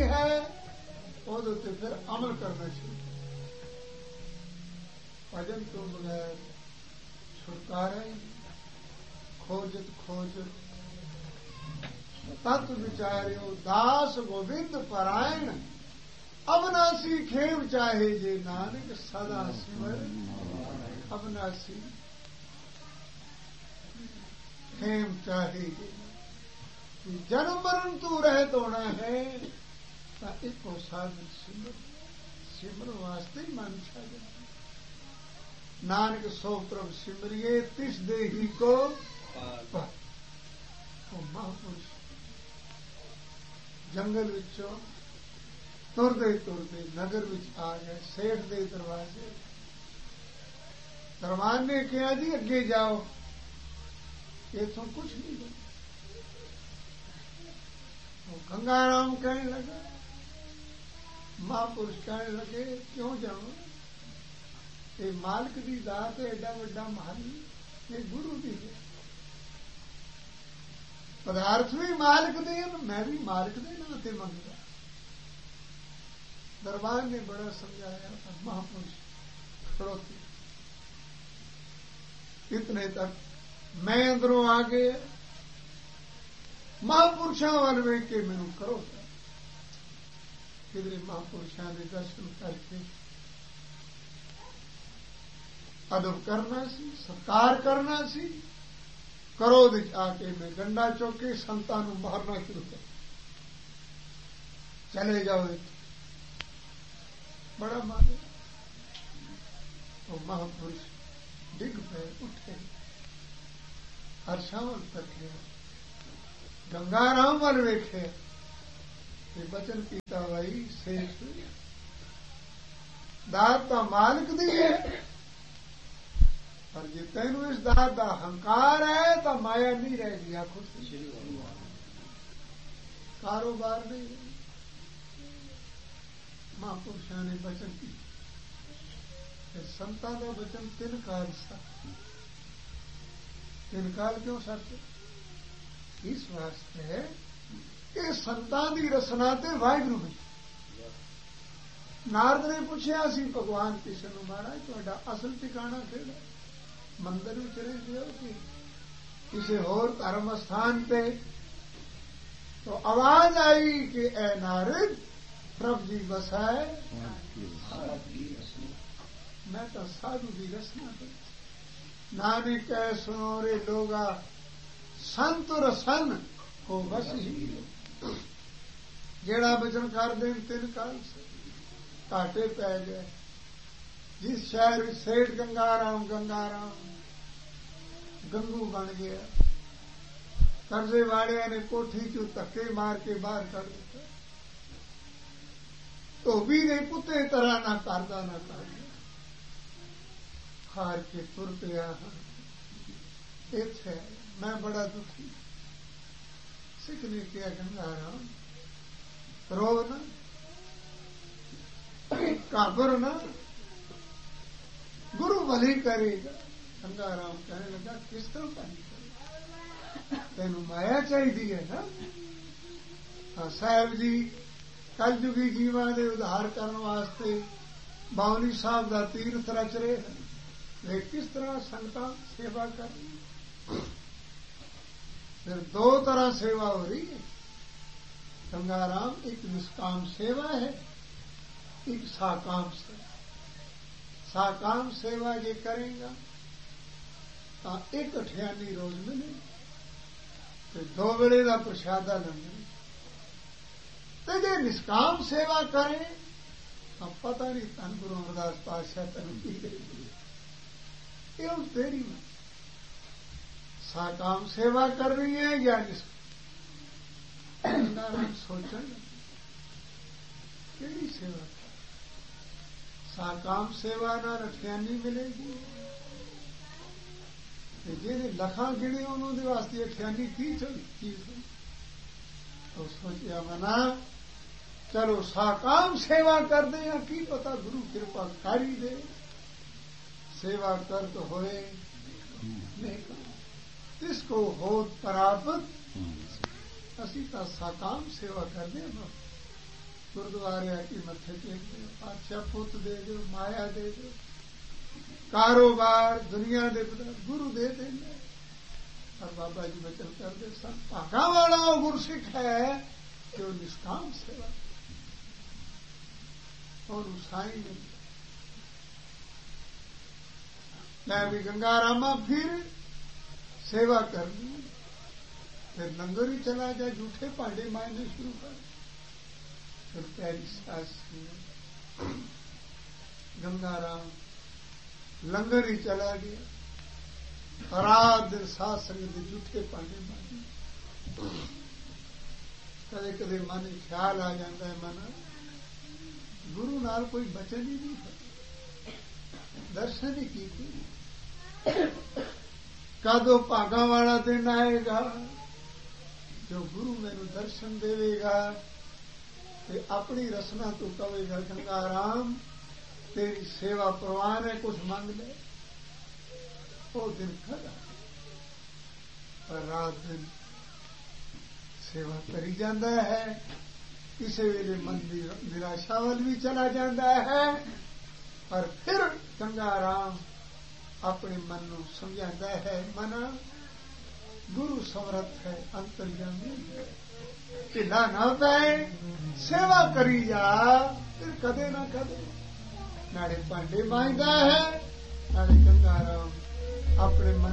है ਉਹਦੇ ਉੱਤੇ ਫਿਰ ਅਮਲ ਕਰਨਾ ਚਾਹੀਦਾ। ਭਜਨ ਤੋਂ ਬਗੈਰ ਛੁਟਕਾਰਾ ਹੀ। ਖੋਜਤ ਖੋਜਤ ਤਤ ਵਿਚਾਰਿਓ ਦਾਸ ਗੋਬਿੰਦ ਪਰਾਇਣ ਅਬਨਾਸੀ ਖੇਮ ਚਾਹੇ ਜੇ ਨਾਨਕ ਸਦਾ ਸਿਮਰ ਅਬਨਾਸੀ ਖੇਮ ਚਾਹੇ ਜੇ ਜਨਮ ਮਰਨ ਤੂੰ ਰਹਿਤ ਹੋਣਾ ਹੈ ਤਾਂ ਇੱਕੋ ਸਾਧਨ ਸਿਮਰਨ ਵਾਸਤੇ ਹੀ ਮਨ ਛਾ ਜਾਂਦਾ। ਨਾਨਕ ਸੋ ਪ੍ਰਭ ਸਿਮਰਿਏ ਤਿਸ ਦੇਹੀ ਕੋ ਉਹ ਮਹਾਂਪੁਰਸ਼ ਜੰਗਲ ਵਿੱਚੋਂ ਤੁਰਦੇ ਤੁਰਦੇ ਨਗਰ ਵਿੱਚ ਆ ਗਏ। ਸੇਠ ਦੇ ਦਰਵਾਜ਼ੇ ਦਰਬਾਨ ਨੇ ਕਿਹਾ ਜੀ ਅੱਗੇ ਜਾਓ, ਇੱਥੋਂ ਕੁਛ ਨਹੀਂ ਹੈ। ਉਹ ਗੰਗਾਰਾਮ ਕਹਿਣ ਲੱਗਾ, ਮਹਾਂਪੁਰਸ਼ ਕਹਿਣ ਲੱਗੇ ਕਿਉਂ ਜਾਵਾਂ, ਇਹ ਮਾਲਕ ਦੀ ਦਾਤ ਹੈ, ਐਡਾ ਵੱਡਾ ਮਹਲ ਇਹ ਗੁਰੂ ਦੀ ਹੈ। ਪਦਾਰਥ ਵੀ ਮਾਲਕ ਦੇ ਹਨ, ਮੈਂ ਵੀ ਮਾਲਕ ਦੇ ਨਾਂ ਤੇ ਮੰਗਦਾ। दरबार ने बड़ा समझाया था। महापुरुष खड़ोते इतने तक मैं अंदरों आ गया। महापुरुषों वाल वेख के मैनू करो किधरे महापुरुषों के दर्शन करके अदब करना सी, सत्कार करना सी। क्रोध आके मैं डंडा चौके संतां नूं मारना शुरू कर, चले जाओ। बड़ा मारे तो महापुरुष डिग पे उठे, हर्षावल तके गंगाराम वाल वेखे बचन पीता भाई शेष दात का मालिक दी है, पर जे तेनू इस दात का हंकार है तो माया नहीं रह गया, खुद कारोबार नहीं। महापुरुषों ने बचन किया। संतां का बचन 3 काल सत। 3 काल क्यों सत? इस वास्ते कि संतां दी रसना ते वाहिगुरू में। नारद ने पूछा सी भगवान कृष्ण नूं, महाराज तुहाडा असल ठिकाना किहड़ा? मंदिर में चले गए कि किसी होर धर्म स्थान पे? तो आवाज आई कि ए नारद प्रभु जी बसाए मैं तो साधु की रसना कर। नानक कह सुनो रे लोगा संत रसन को बस ही। जेड़ा बचन कर दे 3 काल से घाटे पै गए। जिस शहर में सेठ गंगाराम गंगू बन गया, कर्जे वाले ने कोठी चो धक्के मार के बाहर कर दिया। धोबी ने कुत्ते तरह ना करदा ना कर हार के तुर पिया। इत्थे मैं बड़ा दुखी। सिख ने किया गंगाराम रो ना, काबर ना, गुरु भली करेगा। गंगाराम कहने लगा किस तरह भली करेगा, तेनू माया चाहिए है ना। हाँ साहब जी कलयुगी जीवां दे उद्धार करने वास्ते बावली साहब का तीर्थ रच रहे हैं। वे किस तरह संगतां सेवा कर रही है। फिर 2 तरह सेवा हो रही है। गंगाराम एक निष्काम सेवा है, एक साकाम सेवा। साकाम सेवा ये करेगा तो 1 अठियानी रोज मिले, फिर 2 वेले का प्रसादा लंघे। तो जे निष्काम सेवा करें तो पता नहीं धन गुरु अमरदास पातशाह तेन की तेरी मत। साकाम सेवा कर रही है या निष्काम सोचन केड़ी सेवा कर। साकाम सेवा ना अठियानी मिलेगी। जेने लखां गिने उन्होंने वास्ते अठियानी की चली। तो सोचा मना चलो साकाम सेवा कर दे, या की पता गुरु कृपा कर ही दे। सेवा कर तो होए नहीं कर इसको हो प्राप्त। असी तो साकाम सेवा कर दे ਗੁਰਦੁਆਰੇ ਆ ਕੇ ਮੱਥੇ ਟੇਕ ਦਿਓ, ਪਾਤਸ਼ਾਹ ਪੁੱਤ ਦੇ ਦਿਓ, ਮਾਇਆ ਦੇ ਦਿਓ, ਕਾਰੋਬਾਰ ਦੁਨੀਆ ਦੇ ਗੁਰੂ ਦੇ ਦਿੰਦੇ। और बाबा जी वचन करते सन भागा वाला गुरसिख है जो निष्काम सेवा और साई नहीं। मैं भी गंगा रामा फिर सेवा करनी, फिर लंगर ही चला जाए, झूठे भांडे मारने शुरू कर, फिर प्यारी सास गंगा राम लंगर ही चला गया, रात दिन साध संगत के झूठे भांडे मारने। कदे कदे मन ख्याल आ जाता है, मन गुरु नाल कोई बचन ही नहीं है, दर्शन ही की। कदों भागा वाला दिन आएगा जो गुरु मैनू दर्शन देवेगा ते अपनी रसना तो कहेगा गंगा राम तेरी सेवा प्रवान है, कुछ मांग ले। वो दिन खड़ा पर रात दिन सेवा करी जाता है, किसी वेले मन की निराशा वाल भी चला जाता है, पर फिर गंगा राम अपने मन को समझाता है, मना गुरु समर्थ है, अंतर्यामी है, ढिला ना पै, सेवा करी जा, फिर कदे ना कदे नाले भांडे मांजदा है, नाले गंगा राम अपने मन